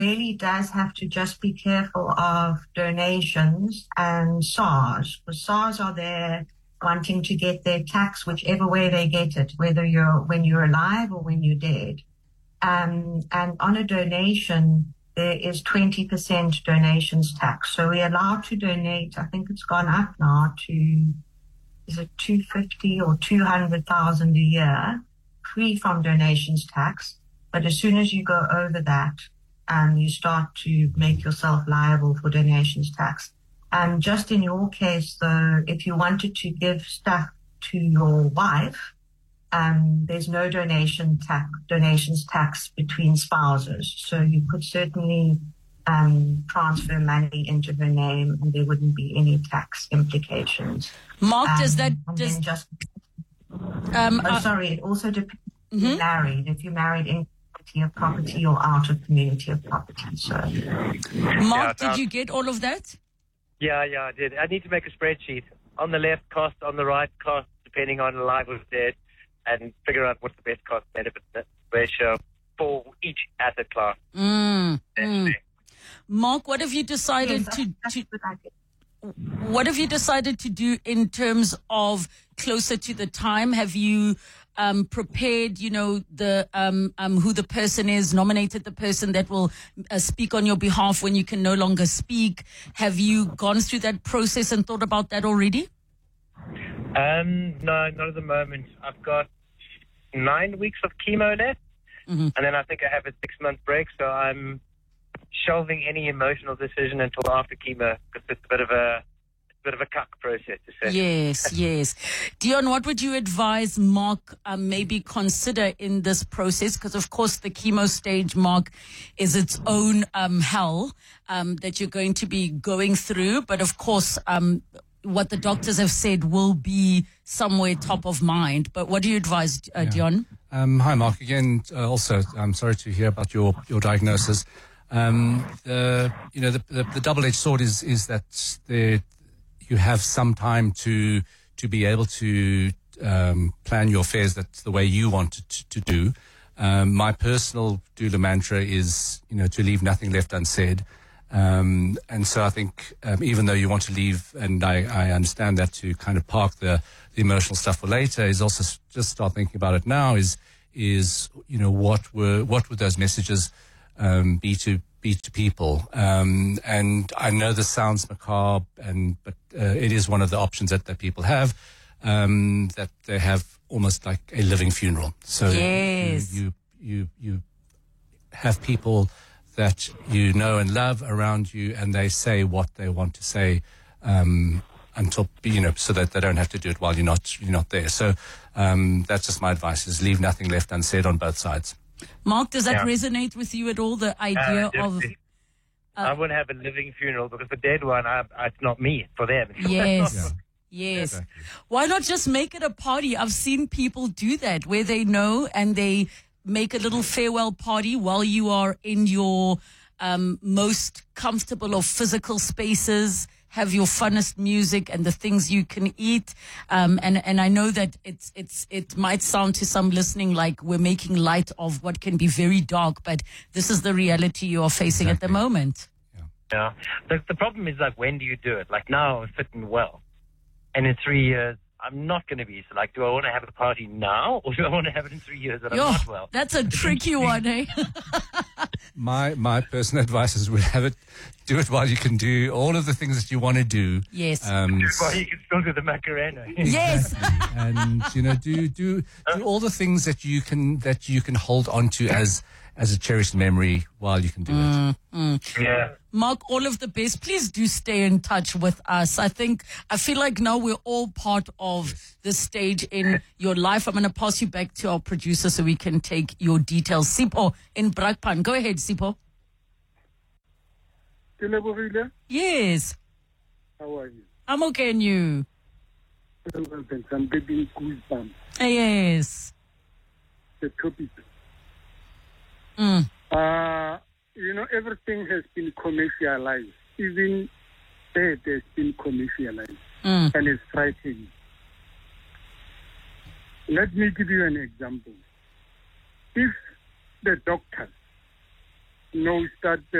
really does have to just be careful of donations and SARS, because SARS are there wanting to get their tax whichever way they get it, whether when you're alive or when you're dead. And on a donation, there is 20% donations tax. So we're allowed to donate, I think it's gone up now to, is it 250 or 200,000 a year, free from donations tax. But as soon as you go over that, you start to make yourself liable for donations tax. And just in your case, though, if you wanted to give stuff to your wife, there's no donations tax between spouses. So you could certainly transfer money into her name and there wouldn't be any tax implications. Mark, it also depends if you're married. If you're married in community of property or out of community of property. So, Mark, did you get all of that? Yeah, I did. I need to make a spreadsheet. On the left, cost, on the right, cost, depending on alive or dead, and figure out what's the best cost-benefit ratio for each asset class. Mark, what have you decided what have you decided to do in terms of closer to the time? Have you prepared, the who the person is, nominated the person that will speak on your behalf when you can no longer speak? Have you gone through that process and thought about that already? No, not at the moment. I've got 9 weeks of chemo left, and then I think I have a 6-month break, so I'm shelving any emotional decision until after chemo, because it's a bit of a cuck process to say. Yes. Dion, what would you advise Mark maybe consider in this process? Because, of course, the chemo stage, Mark, is its own hell that you're going to be going through. But, of course, what the doctors have said will be somewhere top of mind. But what do you advise, Dion? Hi, Mark. Again, also, I'm sorry to hear about your diagnosis. The double-edged sword is that you have some time to be able to plan your affairs that's the way you want it to do. My personal doula mantra is, to leave nothing left unsaid. And so I think even though you want to leave, and I understand that, to kind of park the emotional stuff for later, is also just start thinking about it now. Is what would those messages be to people? And I know this sounds macabre, but it is one of the options that people have, that they have almost like a living funeral. So yes. you have people that you know and love around you, and they say what they want to say until so that they don't have to do it while you're not there. So that's just my advice: is leave nothing left unsaid on both sides. Mark, does that resonate with you at all? The idea of I want to have a living funeral, because the dead one, it's not me, it's for them. Yes. Yes. Exactly. Why not just make it a party? I've seen people do that, where they know and they make a little farewell party while you are in your most comfortable of physical spaces, have your funnest music and the things you can eat. And I know that it might sound to some listening like we're making light of what can be very dark, but this is the reality you are facing at the moment. Yeah. The problem is, like, when do you do it? Like, now I'm fitting well, and in 3 years I'm not going to be. So, like, do I want to have a party now, or do I want to have it in 3 years that I'm not well? That's a tricky one, eh? My personal advice is do it while you can do all of the things that you want to do. Yes. While you can still do the Macarena. Yes. And do all the things that you can hold on to as a cherished memory while you can do it. Yeah. Mark, all of the best. Please do stay in touch with us. I feel like now we're all part of this stage in your life. I'm going to pass you back to our producer so we can take your details. Sipho in Brakpan. Go ahead, Sipho. Yes. How are you? I'm okay, and you? Well, thanks. I'm getting goosebumps. Yes. The topic. Everything has been commercialized. Even death has been commercialized. And it's frightening. Let me give you an example. If the doctors knows that